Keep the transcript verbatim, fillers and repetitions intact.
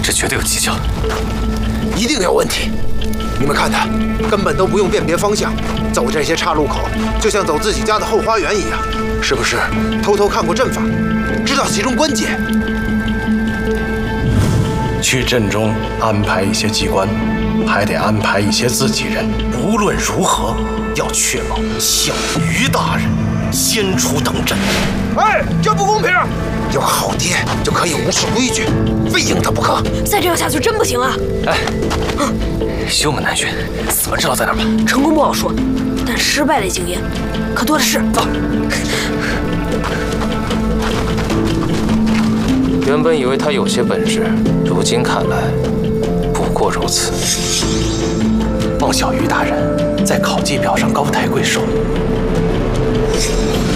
这绝对有蹊跷， 一定有问题。你们看他，根本都不用辨别方向，走这些岔路口，就像走自己家的后花园一样。是不是偷偷看过阵法，知道其中关键？ 去阵中安排一些机关，还得安排一些自己人。无论如何，要确保小鱼大人先出等阵。 哎，这不公平！有好爹就可以无视规矩，非赢他不可。 再这样下去真不行啊！ 哎，休门难寻，死门知道在哪吗？ 成功不好说，但失败的经验可多的是。 走。原本以为他有些本事，如今看来不过如此。 望小鱼大人在考绩表上高抬贵手。